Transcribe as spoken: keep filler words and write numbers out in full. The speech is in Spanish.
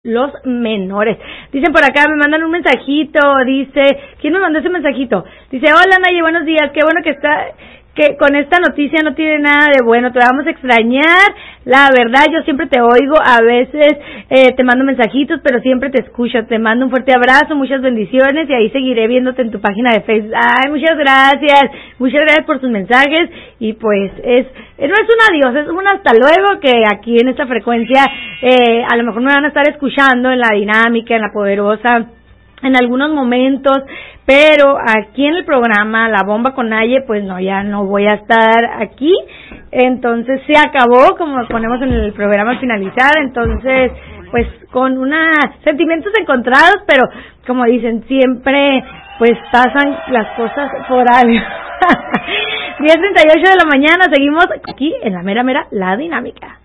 los menores. Dicen por acá, me mandan un mensajito, dice, ¿quién nos mandó ese mensajito? Dice, hola Naye, buenos días, qué bueno que está, que con esta noticia no tiene nada de bueno, te vamos a extrañar, la verdad yo siempre te oigo, a veces eh, te mando mensajitos, pero siempre te escucho, te mando un fuerte abrazo, muchas bendiciones y ahí seguiré viéndote en tu página de Facebook. Ay, muchas gracias, muchas gracias por sus mensajes y pues es, no es un adiós, es un hasta luego, que aquí en esta frecuencia eh, a lo mejor me van a estar escuchando en la dinámica, en la poderosa, en algunos momentos, pero aquí en el programa La Bomba con Naye, pues no, ya no voy a estar aquí, entonces se acabó, como ponemos en el programa al finalizar, entonces pues con una sentimientos encontrados, pero como dicen, siempre pues pasan las cosas por algo. diez treinta y ocho de la mañana, seguimos aquí en la mera mera La Dinámica.